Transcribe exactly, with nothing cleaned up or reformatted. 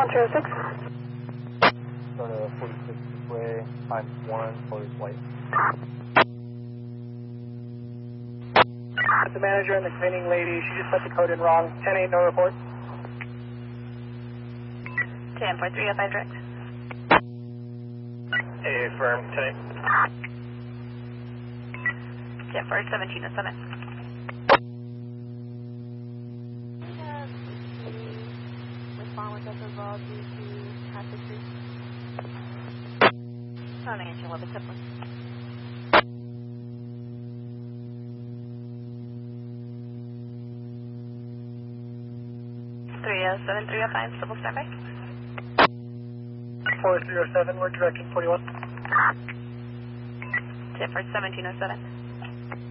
one three oh six. Go to forty-six this way, times one, for flight. The manager and the cleaning lady, she just put the code in wrong. ten eight, no report. ten four three oh five direct. Hey, firm, ten eight. ten four seventeen oh seven. Respond with us as well due to past history. Not an answer, eleven ten. three oh seven, three oh five, civil standby. four three oh seven, we're directing forty-one. ten four seventeen oh seven.